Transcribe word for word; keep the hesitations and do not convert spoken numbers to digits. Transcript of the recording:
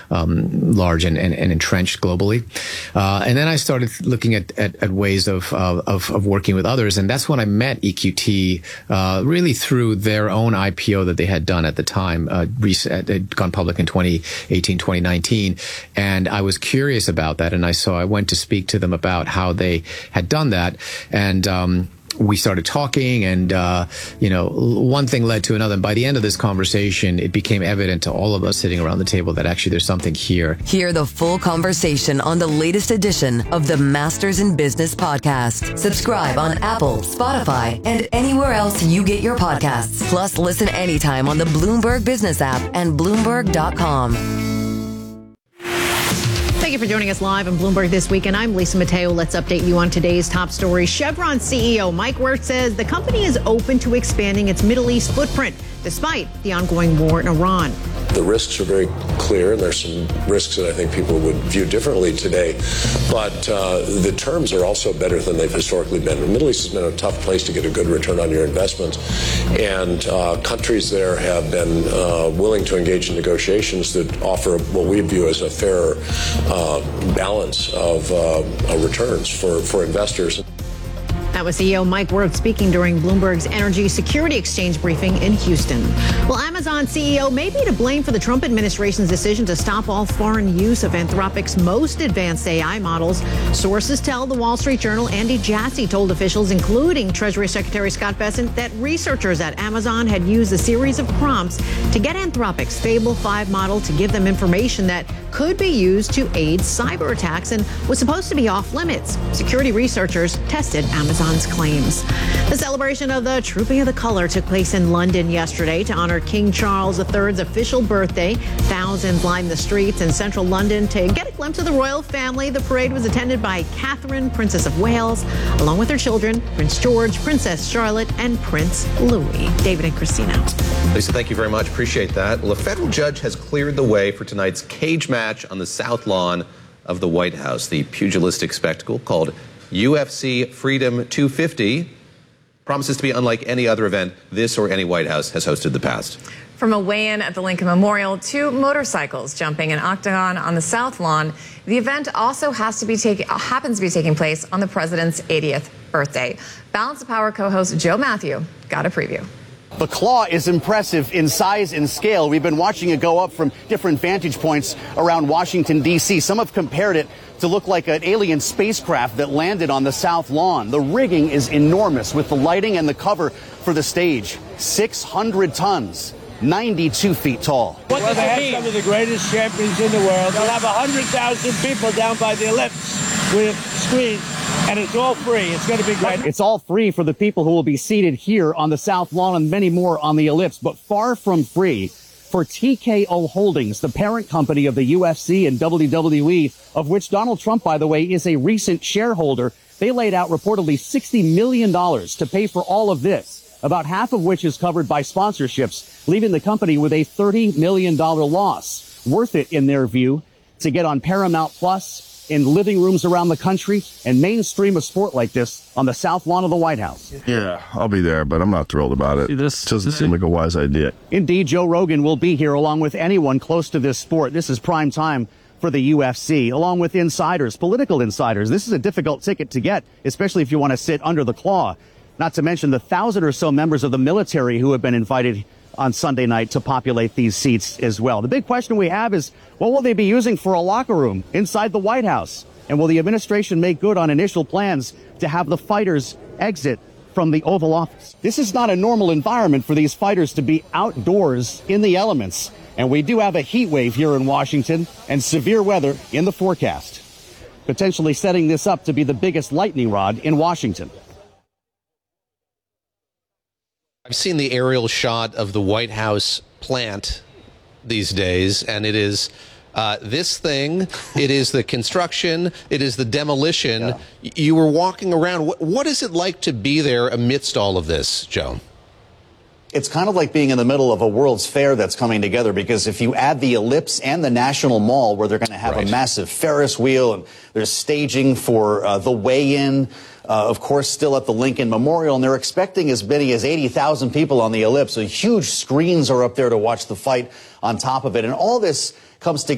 um, large and, and, and entrenched globally. Uh, and then I started looking at, at, at ways of, uh, of, of working with others. And that's when I met E Q T, uh, really through their own I P O that they had done at the time, uh, had gone public in twenty eighteen, twenty nineteen. And I was curious about that. And I saw, I went to speak to them about how they had done that. And, um, we started talking, and, uh, you know, one thing led to another. And by the end of this conversation, it became evident to all of us sitting around the table that actually there's something here. Hear the full conversation on the latest edition of the Masters in Business podcast. Subscribe on Apple, Spotify, and anywhere else you get your podcasts. Plus, listen anytime on the Bloomberg Business app and Bloomberg dot com. Thank you for joining us live on Bloomberg This Week, and I'm Lisa Mateo. Let's update you on today's top story. Chevron C E O Mike Wirth says the company is open to expanding its Middle East footprint, despite the ongoing war in Iran. The risks are very clear, and there's some risks that I think people would view differently today. But uh, the terms are also better than they've historically been. The Middle East has been a tough place to get a good return on your investment, and uh, countries there have been uh, willing to engage in negotiations that offer what we view as a fairer uh, balance of uh, returns for, for investors. That was C E O Mike Wirth speaking during Bloomberg's Energy Security Exchange briefing in Houston. Well, Amazon C E O may be to blame for the Trump administration's decision to stop all foreign use of Anthropic's most advanced A I models. Sources tell the Wall Street Journal Andy Jassy told officials, including Treasury Secretary Scott Bessent, that researchers at Amazon had used a series of prompts to get Anthropic's Fable five model to give them information that could be used to aid cyber attacks and was supposed to be off limits. Security researchers tested Amazon's claims. The celebration of the Trooping of the Colour took place in London yesterday to honor King Charles the third's official birthday. Thousands lined the streets in central London to get a glimpse of the royal family. The parade was attended by Catherine, Princess of Wales, along with her children, Prince George, Princess Charlotte, and Prince Louis. David and Christina. Lisa, thank you very much. Appreciate that. Well, a federal judge has cleared the way for tonight's cage match on the South Lawn of the White House. The pugilistic spectacle called U F C Freedom two fifty promises to be unlike any other event this or any White House has hosted in the past. From a weigh-in at the Lincoln Memorial to motorcycles jumping an octagon on the South Lawn, the event also has to be take, happens to be taking place on the president's eightieth birthday. Balance of Power co-host Joe Matthew got a preview. The claw is impressive in size and scale. We've been watching it go up from different vantage points around Washington, D C Some have compared it to look like an alien spacecraft that landed on the South Lawn. The rigging is enormous with the lighting and the cover for the stage. six hundred tons, ninety-two feet tall. What well, they have some of the greatest champions in the world. They'll have one hundred thousand people down by the ellipse with screens. And it's all free. It's going to be great. It's all free for the people who will be seated here on the South Lawn and many more on the ellipse, but far from free for T K O Holdings, the parent company of the U F C and W W E, of which Donald Trump, by the way, is a recent shareholder. They laid out reportedly sixty million dollars to pay for all of this, about half of which is covered by sponsorships, leaving the company with a thirty million dollars loss. Worth it, in their view, to get on Paramount Plus, in living rooms around the country, and mainstream a sport like this on the South Lawn of the White House. Yeah, I'll be there, but I'm not thrilled about it. This doesn't seem like a wise idea. Indeed, Joe Rogan will be here along with anyone close to this sport. This is prime time for the U F C, along with insiders, political insiders. This is a difficult ticket to get, especially if you want to sit under the claw. Not to mention the thousand or so members of the military who have been invited on Sunday night to populate these seats as well. The big question we have is, what will they be using for a locker room inside the White House? And will the administration make good on initial plans to have the fighters exit from the Oval Office? This is not a normal environment for these fighters to be outdoors in the elements. And we do have a heat wave here in Washington and severe weather in the forecast, potentially setting this up to be the biggest lightning rod in Washington. I've seen the aerial shot of the White House plant these days, and it is uh, this thing, it is the construction, it is the demolition. Yeah. You were walking around. What, what is it like to be there amidst all of this, Joe? It's kind of like being in the middle of a World's Fair that's coming together, because if you add the Ellipse and the National Mall, where they're going to have right. a massive Ferris wheel, and there's staging for uh, the weigh-in, uh, of course, still at the Lincoln Memorial, and they're expecting as many as eighty thousand people on the Ellipse. So huge screens are up there to watch the fight on top of it. And all this comes together.